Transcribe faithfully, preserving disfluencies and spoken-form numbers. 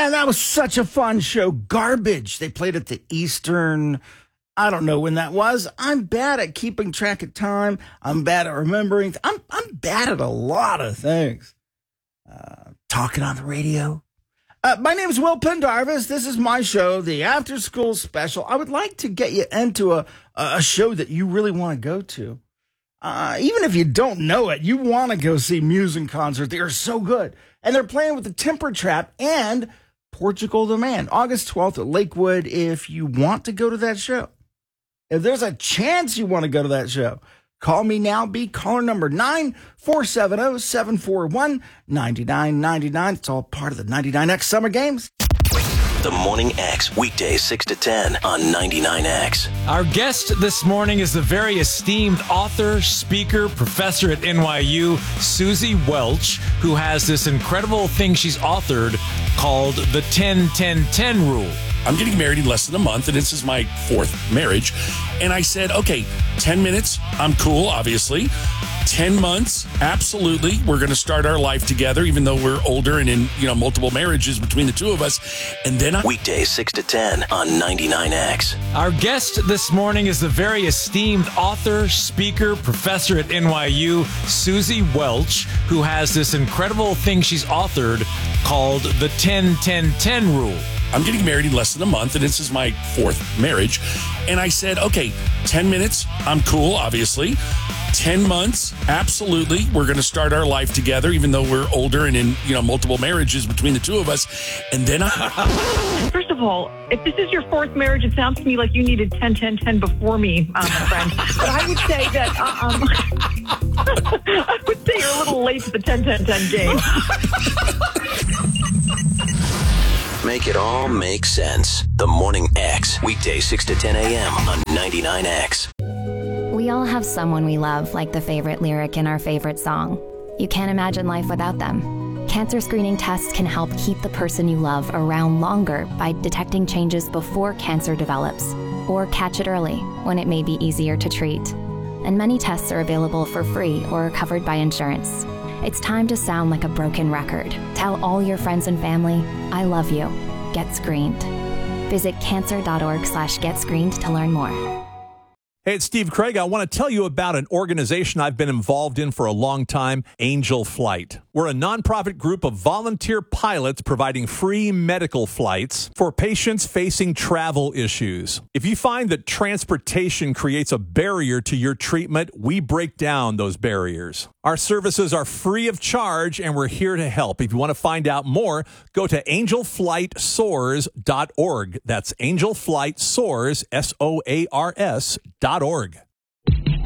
Man, that was such a fun show. Garbage. They played at the Eastern. I don't know when that was. I'm bad at keeping track of time. I'm bad at remembering. I'm I'm bad at a lot of things. Uh, talking on the radio. Uh, my name is Will Pendarvis. This is my show, the After School Special. I would like to get you into a a show that you really want to go to. Uh, even if you don't know it, you want to go see Muse in concert. They are so good. And they're playing with the Temper Trap and Portugal the Man, August twelfth at Lakewood. If you want to go to that show, if there's a chance you want to go to that show, call me now. Be caller number nine four seven zero, seven four one, nine nine nine nine. It's all part of the ninety-nine X Summer Games. The Morning X, weekdays six to ten on ninety-nine X. Our guest this morning is the very esteemed author, speaker, professor at N Y U, Susie Welch, who has this incredible thing she's authored called the ten ten ten Rule. I'm getting married in less than a month, and this is my fourth marriage. And I said, okay, ten minutes, I'm cool, obviously. ten months, absolutely. We're going to start our life together, even though we're older and in, you know, multiple marriages between the two of us. And then I... Weekdays six to ten on ninety-nine X. Our guest this morning is the very esteemed author, speaker, professor at N Y U, Susie Welch, who has this incredible thing she's authored called the ten ten ten Rule. I'm getting married in less than a month, and this is my fourth marriage. And I said, okay, ten minutes, I'm cool, obviously. ten months, absolutely. We're going to start our life together, even though we're older and in, you know, multiple marriages between the two of us. And then I... First of all, if this is your fourth marriage, it sounds to me like you needed ten ten ten before me, um, my friend. But I would say that, uh, um, I would say you're a little late to the ten ten ten game. Make it all make sense. The Morning X, weekdays six to ten a.m. on ninety-nine X. We all have someone we love, like the favorite lyric in our favorite song. You can't imagine life without them. Cancer screening tests can help keep the person you love around longer by detecting changes before cancer develops, or catch it early when it may be easier to treat. And many tests are available for free or are covered by insurance. It's time to sound like a broken record. Tell all your friends and family, I love you. Get screened. Visit cancer.org slash get screened to learn more. Hey, it's Steve Craig. I want to tell you about an organization I've been involved in for a long time, Angel Flight. We're a nonprofit group of volunteer pilots providing free medical flights for patients facing travel issues. If you find that transportation creates a barrier to your treatment, we break down those barriers. Our services are free of charge, and we're here to help. If you want to find out more, go to angel flight soars dot org. That's angel flight soars, S O A R S, dot org.